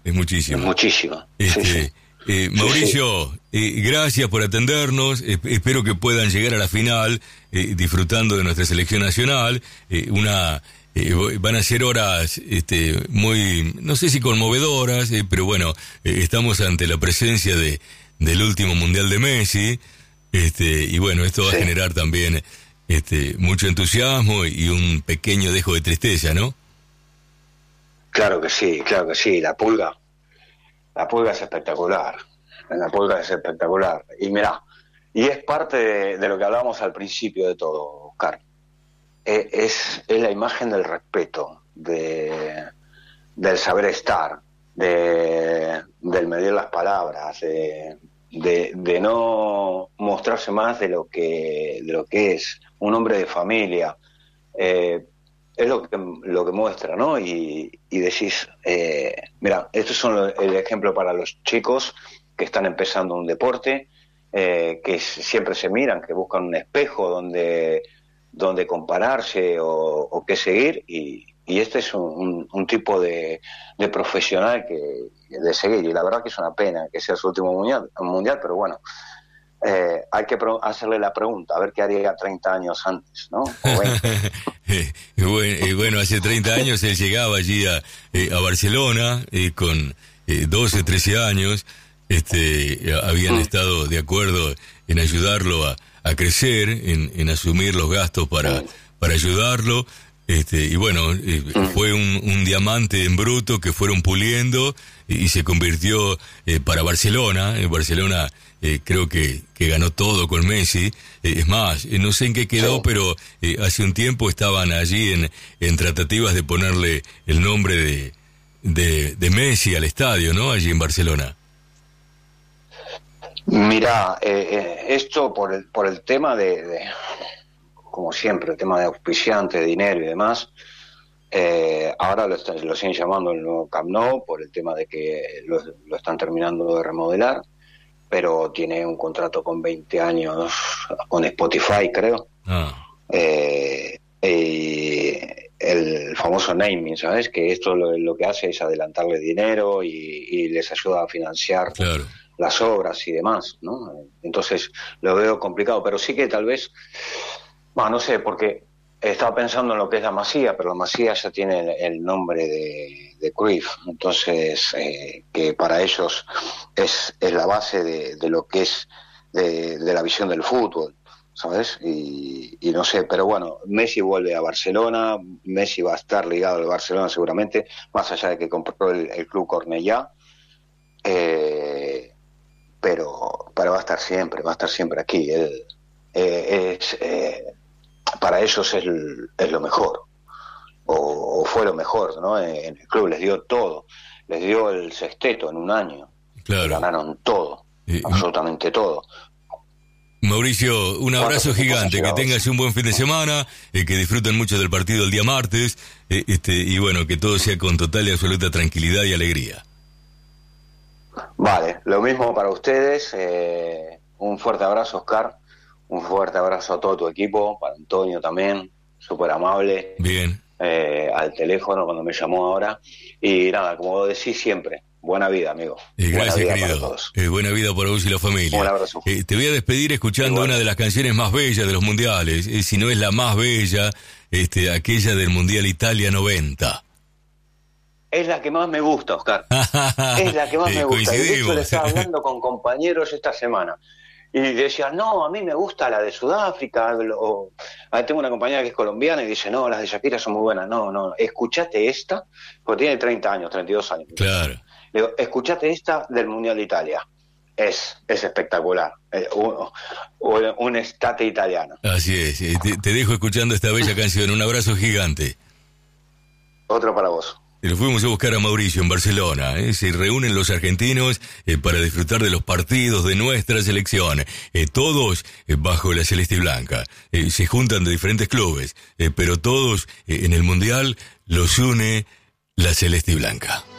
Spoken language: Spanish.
Es muchísimo. Es muchísimo. Sí. Mauricio, gracias por atendernos. Espero que puedan llegar a la final disfrutando de nuestra selección nacional. Van a ser horas muy, no sé si conmovedoras, pero bueno, estamos ante la presencia del último Mundial de Messi, y bueno, esto va a generar también mucho entusiasmo y un pequeño dejo de tristeza, ¿no? Claro que sí. La pulga es espectacular. La pulga es espectacular. Y mirá, y es parte de lo que hablábamos al principio de todo, Oscar. Es la imagen del respeto, del saber estar, del medir las palabras, de no mostrarse más de lo que es un hombre de familia. Es lo que muestra, ¿no? Y decís, mira, estos son el ejemplo para los chicos que están empezando un deporte, que siempre se miran, que buscan un espejo donde compararse o qué seguir, y este es un tipo de profesional de seguir, y la verdad que es una pena que sea su último mundial, pero bueno, hay que hacerle la pregunta, a ver qué haría 30 años antes, ¿no? O 20. Bueno, hace 30 años él llegaba allí a Barcelona con 12, 13 años, habían estado de acuerdo en ayudarlo a crecer, en asumir los gastos para ayudarlo, y bueno, fue un diamante en bruto que fueron puliendo y se convirtió para Barcelona. Barcelona creo que ganó todo con Messi. Es más, no sé en qué quedó, pero hace un tiempo estaban allí en tratativas de ponerle el nombre de Messi al estadio, ¿no? Allí en Barcelona. Mira, esto por el tema de, como siempre, el tema de auspiciante, de dinero y demás, ahora lo siguen llamando el nuevo Camp Nou por el tema de que lo están terminando de remodelar, pero tiene un contrato con 20 años con Spotify, creo. El famoso naming, ¿sabes? Que esto lo que hace es adelantarle dinero y les ayuda a financiar las obras y demás, ¿no? Entonces lo veo complicado, pero sí que tal vez, no sé, porque estaba pensando en lo que es la Masía, pero la Masía ya tiene el nombre de Cruyff, entonces que para ellos es la base de lo que es de la visión del fútbol, ¿sabes? Y no sé, pero bueno, Messi vuelve a Barcelona, Messi va a estar ligado al Barcelona seguramente, más allá de que compró el club Cornellá, pero va a estar siempre aquí. Para ellos es lo mejor, o fue lo mejor, ¿no? En el club les dio todo, les dio el sexteto en un año, ganaron todo, absolutamente todo. Mauricio, un abrazo gigante, que tengas un buen fin de semana, que disfruten mucho del partido el día martes, y bueno, que todo sea con total y absoluta tranquilidad y alegría. Vale, lo mismo para ustedes, un fuerte abrazo, Oscar, un fuerte abrazo a todo tu equipo, para Antonio también, súper amable. Bien. Al teléfono cuando me llamó ahora, y nada, como decís siempre, buena vida, amigo. Gracias, buena vida querido. para todos. Buena vida para vos y la familia. Un abrazo. Te voy a despedir escuchando una de las canciones más bellas de los mundiales, si no es la más bella, aquella del Mundial Italia 90. Es la que más me gusta, Oscar. Es la que más me gusta. Y de hecho le estaba hablando con compañeros esta semana. Y decían, no, a mí me gusta la de Sudáfrica. Tengo una compañera que es colombiana y dice, no, las de Shakira son muy buenas. No, escuchate esta, porque tiene 30 años, 32 años. Claro. Le digo, escuchate esta del Mundial de Italia. Es espectacular. Un estate italiano. Así es. Te dejo escuchando esta bella canción. Un abrazo gigante. Otro para vos. Lo fuimos a buscar a Mauricio en Barcelona. Se reúnen los argentinos para disfrutar de los partidos de nuestra selección. Todos bajo la celeste y blanca. Se juntan de diferentes clubes, pero todos en el Mundial los une la celeste y blanca.